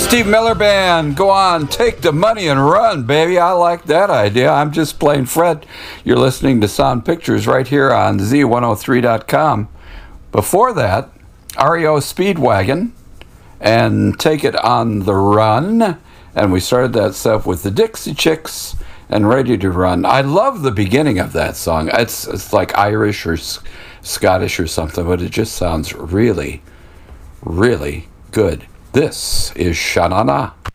Steve Miller Band, go on, take the money and run, baby. I like that idea. I'm just plain Fred. You're listening to Sound Pictures right here on Z103.com. Before that, REO Speedwagon and Take It on the Run. And we started that stuff with the Dixie Chicks and Ready to Run. I love the beginning of that song. It's like Irish or Scottish or something, but it just sounds really, really good. This is Sha-Na-Na.